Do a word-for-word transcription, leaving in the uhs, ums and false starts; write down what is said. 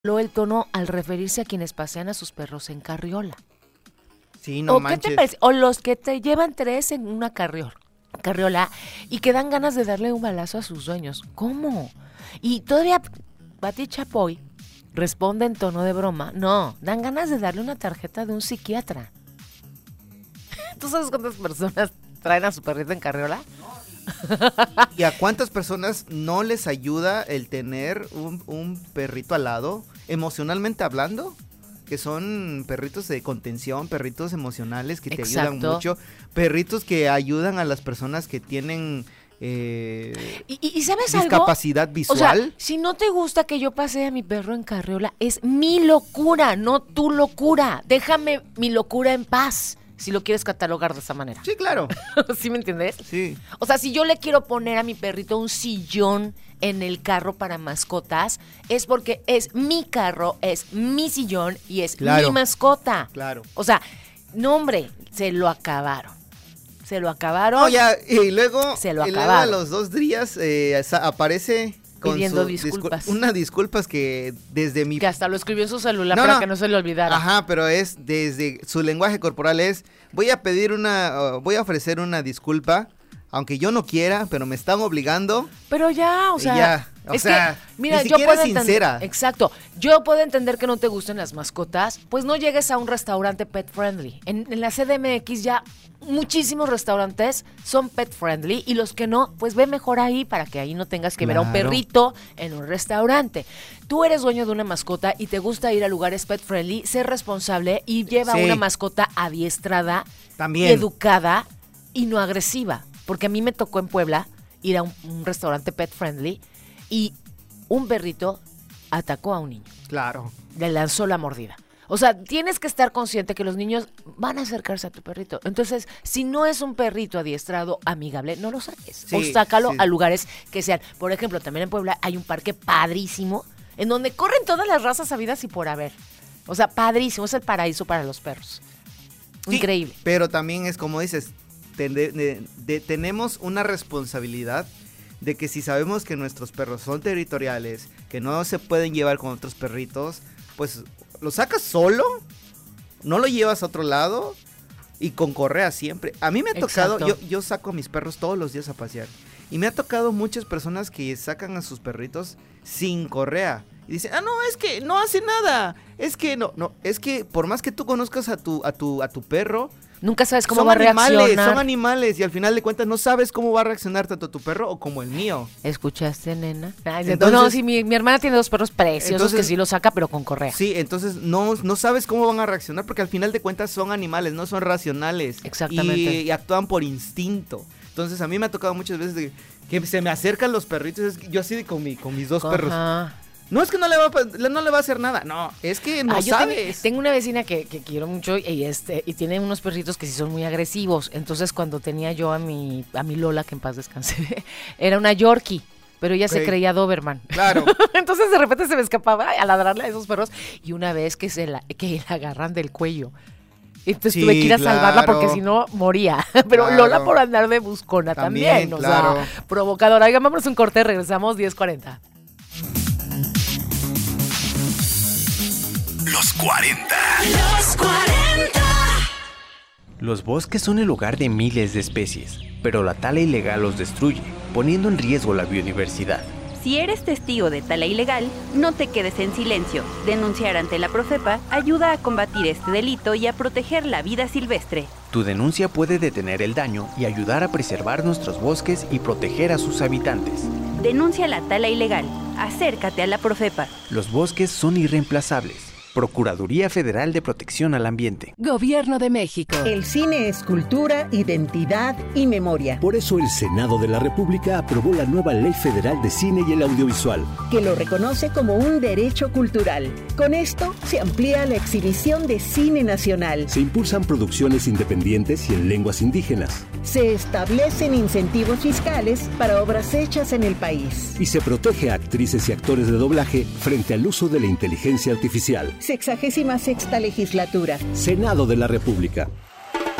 el tono al referirse a quienes pasean a sus perros en carriola. Sí, no ¿O manches. qué te parece? O los que te llevan tres en una carriola, carriola y que dan ganas de darle un balazo a sus dueños. ¿Cómo? Y todavía Pati Chapoy responde en tono de broma. No, dan ganas de darle una tarjeta de un psiquiatra. ¿Tú sabes cuántas personas traen a su perrito en carriola? ¿Y a cuántas personas no les ayuda el tener un, un perrito al lado, emocionalmente hablando? Que son perritos de contención, perritos emocionales que te Exacto. ayudan mucho, perritos que ayudan a las personas que tienen eh, ¿Y, y, y sabes discapacidad algo? visual. O sea, si no te gusta que yo pasee a mi perro en carriola, es mi locura, no tu locura. Déjame mi locura en paz, si lo quieres catalogar de esa manera. Sí, claro. ¿Sí me entiendes? Sí. O sea, si yo le quiero poner a mi perrito un sillón en el carro para mascotas, es porque es mi carro, es mi sillón y es Claro. mi mascota. Claro. O sea, no hombre, se lo acabaron. Se lo acabaron. No, ya, y luego, Se lo y luego a acabaron. los dos días eh, sa- aparece con Pidiendo su disculpas. discul- unas disculpas que desde mi Que hasta lo escribió en su celular No, para no. que no se le olvidara. Ajá, pero es desde su lenguaje corporal es, voy a pedir una, uh, voy a ofrecer una disculpa, aunque yo no quiera, pero me están obligando. Pero ya, o Y sea, ya, o es sea, que, mira, ni yo siquiera puedo es sincera. entender, exacto, yo puedo entender que no te gusten las mascotas, pues no llegues a un restaurante pet friendly. En, en la C D M X ya muchísimos restaurantes son pet friendly y los que no, pues ve mejor ahí para que ahí no tengas que ver a un Claro. perrito en un restaurante. Tú eres dueño de una mascota y te gusta ir a lugares pet friendly, sé responsable y lleva Sí. una mascota adiestrada, También. educada y no agresiva. Porque a mí me tocó en Puebla ir a un, un restaurante pet friendly y un perrito atacó a un niño, Claro. le lanzó la mordida. O sea, tienes que estar consciente que los niños van a acercarse a tu perrito. Entonces, si no es un perrito adiestrado, amigable, no lo saques. Sí, o sácalo sí. a lugares que sean. Por ejemplo, también en Puebla hay un parque padrísimo en donde corren todas las razas habidas y por haber. O sea, padrísimo, es el paraíso para los perros. Sí, Increíble. pero también es como dices, ten- de- de- de- tenemos una responsabilidad de que si sabemos que nuestros perros son territoriales, que no se pueden llevar con otros perritos, pues lo sacas solo, no lo llevas a otro lado y con correa siempre. A mí me ha tocado, yo, Exacto. yo saco a mis perros todos los días a pasear y me ha tocado muchas personas que sacan a sus perritos sin correa. Y dicen, ah, no, es que no hace nada, es que no, no, es que por más que tú conozcas a tu, a tu, a tu perro, Nunca sabes cómo son va a animales, reaccionar. son animales y al final de cuentas no sabes cómo va a reaccionar tanto tu perro o como el mío. ¿Escuchaste, nena? Ay, Entonces- no, sí, mi, mi hermana tiene dos perros preciosos Entonces- que sí los saca, pero con correa. Sí, entonces no, no sabes cómo van a reaccionar porque al final de cuentas son animales, no son racionales. Exactamente. Y, y actúan por instinto. Entonces a mí me ha tocado muchas veces de que se me acercan los perritos, es que yo así con, mi, con mis dos perros. Ajá. No es que no le, va a, pa- no le va a hacer nada, no, es que no Ah, yo tengo, sabes. tengo una vecina que, que quiero mucho y este y tiene unos perritos que sí son muy agresivos. Entonces, cuando tenía yo a mi a mi Lola, que en paz descanse, era una Yorkie, pero ella se Ok. creía Doberman. Claro. Entonces, de repente se me escapaba a ladrarle a esos perros y una vez que se la que la agarran del cuello. Entonces Sí, tuve que ir a salvarla claro. porque si no moría. Pero Claro. Lola por andar de buscona también, También, o claro. sea, provocadora. Oigan, vámonos un corte, regresamos diez cuarenta. Los cuarenta. Los cuarenta. Los bosques son el hogar de miles de especies, pero la tala ilegal los destruye, poniendo en riesgo la biodiversidad. Si eres testigo de tala ilegal, no te quedes en silencio. Denunciar ante la Profepa ayuda a combatir este delito y a proteger la vida silvestre. Tu denuncia puede detener el daño y ayudar a preservar nuestros bosques y proteger a sus habitantes. Denuncia la tala ilegal. Acércate a la Profepa. Los bosques son irreemplazables. Procuraduría Federal de Protección al Ambiente. Gobierno de México. El cine es cultura, identidad y memoria. Por eso el Senado de la República aprobó la nueva Ley Federal de Cine y el Audiovisual, Que lo reconoce como un derecho cultural. Con esto se amplía la exhibición de cine nacional. se impulsan producciones independientes y en lenguas indígenas, Se establecen incentivos fiscales para obras hechas en el país. y se protege a actrices y actores de doblaje frente al uso de la inteligencia artificial. Sexagésima sexta legislatura. Senado de la República.